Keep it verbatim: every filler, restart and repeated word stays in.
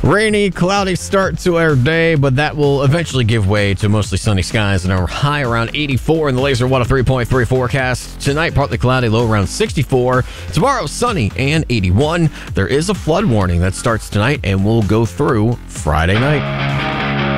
Rainy, cloudy start to our day, but that will eventually give way to mostly sunny skies and our high around eighty-four in the Laser one oh three point three forecast. Tonight, partly cloudy, low around sixty-four. Tomorrow, sunny and eighty-one. There is a flood warning that starts tonight and will go through Friday night.